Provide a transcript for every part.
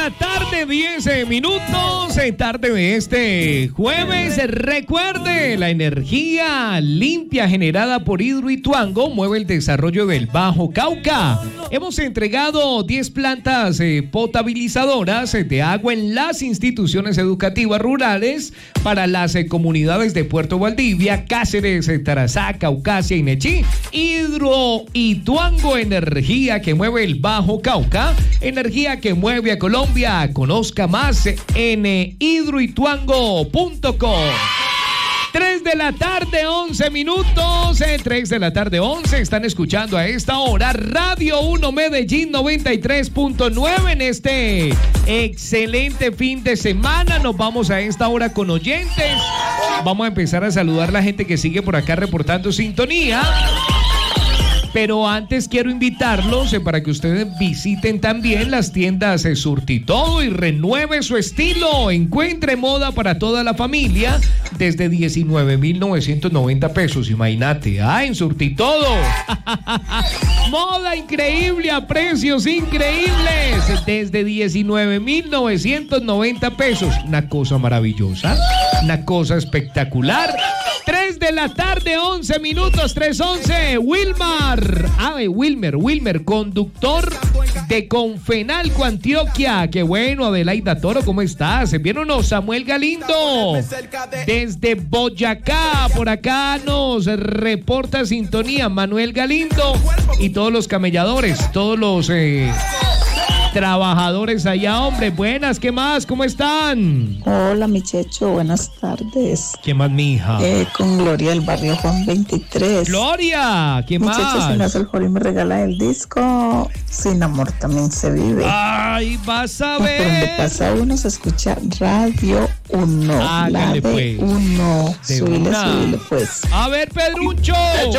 la tarde, 10 minutos, tarde de este jueves. Recuerde, la energía limpia generada por Hidroituango mueve el desarrollo del Bajo Cauca. Hemos entregado 10 plantas potabilizadoras de agua en las instituciones educativas rurales para las comunidades de Puerto Valdivia, Cáceres, Tarazá, Caucasia y Nechí. Hidroituango, energía que mueve el Bajo Cauca, energía que mueve a Colombia. Conozca más en hidroituango.com. 3 de la tarde, 11 minutos. 3 de la tarde, 11. Están escuchando a esta hora Radio 1 Medellín 93.9 en este excelente fin de semana. Nos vamos a esta hora con oyentes. Vamos a empezar a saludar a la gente que sigue por acá reportando sintonía. Pero antes quiero invitarlos para que ustedes visiten también las tiendas Surtitodo y renueve su estilo. Encuentre moda para toda la familia desde 19,990 pesos. Imagínate, en Surtitodo. Moda increíble a precios increíbles desde 19,990 pesos. Una cosa maravillosa, una cosa espectacular. 3 de la tarde, 11 minutos, 3:11. Wilmer, conductor de Confenalco, Antioquia. Qué bueno, Adelaida Toro, ¿cómo estás? Envíanos Samuel Galindo desde Boyacá. Por acá nos reporta sintonía Manuel Galindo y todos los camelladores, todos los trabajadores allá, hombre. Buenas, ¿qué más? ¿Cómo están? Hola, mi Checho, buenas tardes. ¿Qué más, mija? Con Gloria del barrio Juan 23. Gloria, ¿qué más? Mi Checho, si me hace el favor y me regala el disco Sin Amor También Se Vive. Ay, vas a ver. Por donde pasa uno se escucha Radio 1. Hágale, la de pues. 1. Subile, pues. A ver, Pedruncho.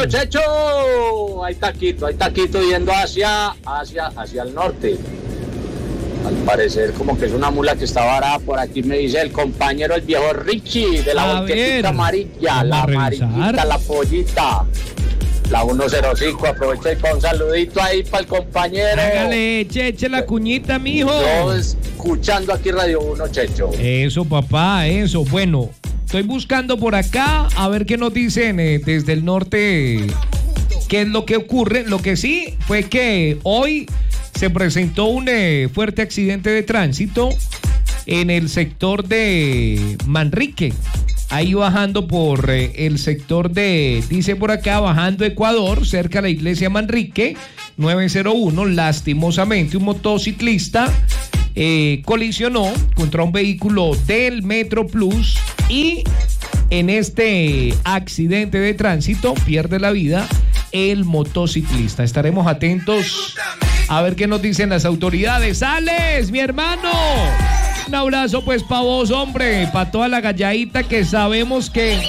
Checho. Hay taquito yendo hacia el norte. Al parecer como que es una mula que está varada por aquí, me dice el compañero, el viejo Richie, de la volquetita amarilla, la amarillita, la pollita, la 105. Aprovecha y pon un saludito ahí para el compañero. Hágale, eche la cuñita, mijo. Yo escuchando aquí Radio 1, Checho. Eso, papá, eso. Bueno, estoy buscando por acá a ver qué nos dicen desde el norte, qué es lo que ocurre. Lo que sí fue que hoy se presentó un fuerte accidente de tránsito en el sector de Manrique. Ahí bajando por el sector de, dice por acá, bajando Ecuador, cerca de la iglesia Manrique, 901. Lastimosamente, un motociclista colisionó contra un vehículo del Metro Plus y en este accidente de tránsito pierde la vida el motociclista. Estaremos atentos a ver qué nos dicen las autoridades. ¡Alex, mi hermano! Un abrazo pues para vos, hombre, para toda la galladita que sabemos que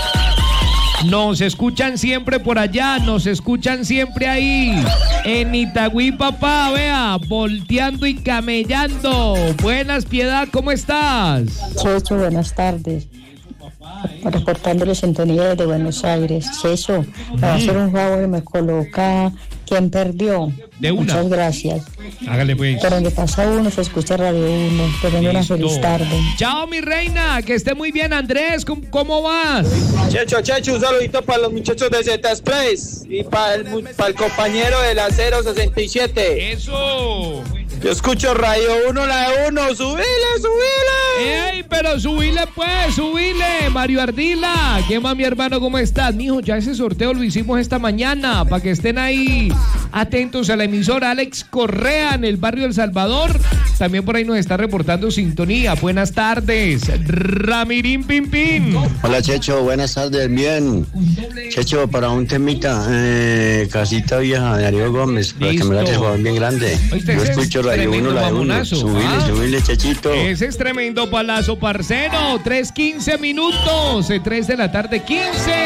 nos escuchan siempre por allá, nos escuchan siempre ahí en Itagüí, papá, vea, volteando y camellando. Buenas, Piedad, ¿cómo estás? Checho, buenas tardes. Reportándole sintonía desde Buenos Aires. Checho, para hacer un favor y me coloca ¿quién perdió? De una. Muchas gracias. Hágale pues. Por donde pasa uno se escucha Radio 1. Te tengo una feliz tarde. Chao, mi reina, que esté muy bien. Andrés, ¿cómo vas? Checho, un saludito para los muchachos de Z Express y para el compañero de la 067. Eso. Yo escucho Radio 1, la de 1. ¡Subile! ¡Ey, pero subile pues, subile! Mario Ardila, ¿qué más, mi hermano? ¿Cómo estás? Mijo, ya ese sorteo lo hicimos esta mañana, para que estén ahí atentos a la emisora. Alex Correa, en el barrio El Salvador, también por ahí nos está reportando sintonía. Buenas tardes. Ramirín Pimpín. Hola, Checho, buenas tardes, bien. Checho, para un temita, Casita Vieja de Darío Gómez, para que me la hagas bien grande. Oíste, yo escucho Radio 1, la de 1. Subile, Chechito. Ese es tremendo palazo, parcero. 3:15 minutos, 3 de la tarde, 15.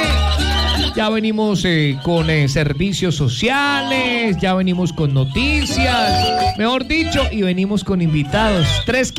Ya venimos con servicios sociales, ya venimos con noticias, mejor dicho, y venimos con invitados. 3:15.